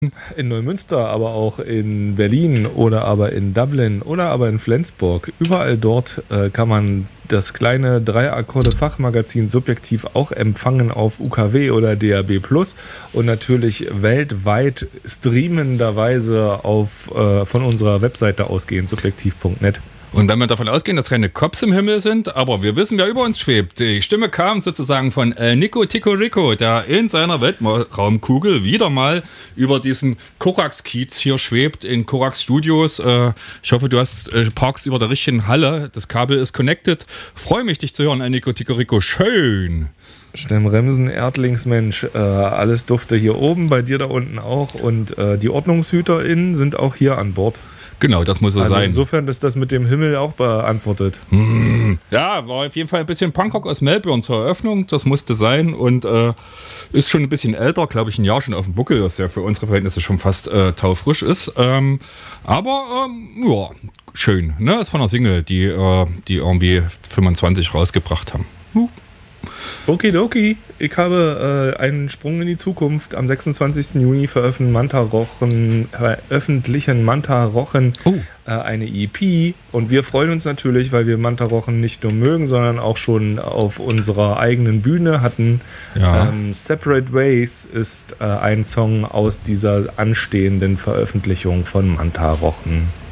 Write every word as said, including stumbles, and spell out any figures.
In Neumünster, aber auch in Berlin oder aber in Dublin oder aber in Flensburg. Überall dort äh, kann man das kleine Drei-Akkorde-Fachmagazin Subjektiv auch empfangen auf U K W oder D A B plus und natürlich weltweit streamenderweise auf, äh, von unserer Webseite ausgehend, subjektiv punkt net. Und wenn wir davon ausgehen, dass keine Cops im Himmel sind, aber wir wissen, wer über uns schwebt. Die Stimme kam sozusagen von El Nico Tico Rico, der in seiner Weltraumkugel wieder mal über diesen Korax-Kiez hier schwebt, in Korax Studios. Äh, ich hoffe, du hast äh, parkst über der richtigen Halle. Das Kabel ist connected. Freue mich, dich zu hören, El Nico Tico Rico. Schön. Stemmremsen, Erdlingsmensch, äh, alles dufte hier oben, bei dir da unten auch. Und äh, die OrdnungshüterInnen sind auch hier an Bord. Genau, das muss so also sein. Insofern ist das mit dem Himmel auch beantwortet. Mm, ja, war auf jeden Fall ein bisschen Punkrock aus Melbourne zur Eröffnung. Das musste sein und äh, ist schon ein bisschen älter, glaube ich, ein Jahr schon auf dem Buckel, was ja für unsere Verhältnisse schon fast äh, taufrisch ist. Ähm, aber ähm, ja, schön. Ne? Ist von einer Single, die, äh, die irgendwie fünfundzwanzig rausgebracht haben. Uh. Okidoki, ich habe äh, einen Sprung in die Zukunft. Am sechsundzwanzigsten Juni veröffentlichen Manta Rochen, veröffentlichen Manta Rochen oh. äh, eine E P und wir freuen uns natürlich, weil wir Manta Rochen nicht nur mögen, sondern auch schon auf unserer eigenen Bühne hatten. Ja. Ähm, Separate Ways ist äh, ein Song aus dieser anstehenden Veröffentlichung von Manta Rochen.